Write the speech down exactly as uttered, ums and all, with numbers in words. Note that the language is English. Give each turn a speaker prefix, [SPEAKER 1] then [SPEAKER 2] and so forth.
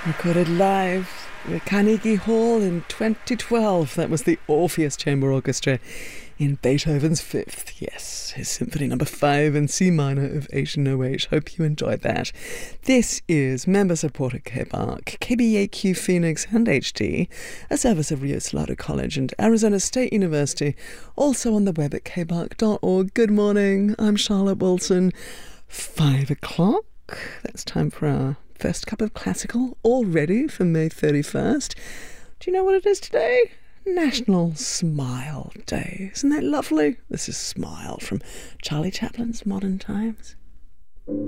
[SPEAKER 1] Recorded live at Carnegie Hall in twenty twelve. That was the Orpheus Chamber Orchestra in Beethoven's Fifth. Yes, his Symphony Number Five in C minor of Asian O H. Hope you enjoyed that. This is member supported K B A R C, K B A Q Phoenix and H D, a service of Rio Salado College and Arizona State University, also on the web at k b a r c dot org. Good morning, I'm Charlotte Wilson. Five o'clock. That's time for our first cup of classical, all ready for May thirty-first. Do you know what it is today? National Smile Day. Isn't that lovely? This is Smile from Charlie Chaplin's Modern Times.